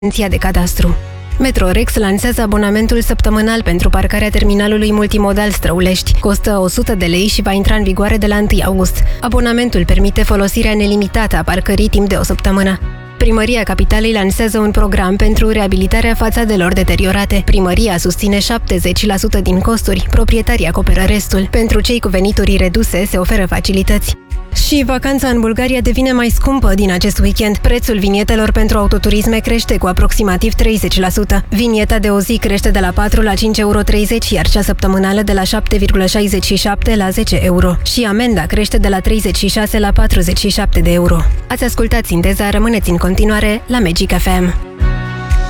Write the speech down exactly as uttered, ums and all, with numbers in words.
agenția de cadastru. Metrorex lansează abonamentul săptămânal pentru parcarea terminalului multimodal Străulești. Costă o sută de lei și va intra în vigoare de la întâi august. Abonamentul permite folosirea nelimitată a parcării timp de o săptămână. Primăria Capitalei lansează un program pentru reabilitarea fațadelor deteriorate. Primăria susține șaptezeci la sută din costuri, proprietarii acoperă restul. Pentru cei cu venituri reduse se oferă facilități. Și vacanța în Bulgaria devine mai scumpă din acest weekend. Prețul vinietelor pentru autoturisme crește cu aproximativ treizeci la sută. Vinieta de o zi crește de la patru la cinci virgulă treizeci euro, iar cea săptămânală de la șapte virgulă șaizeci și șapte la zece euro. Și amenda crește de la treizeci și șase la patruzeci și șapte de euro. Ați ascultat Sinteza, rămâneți în continuare la Magic F M.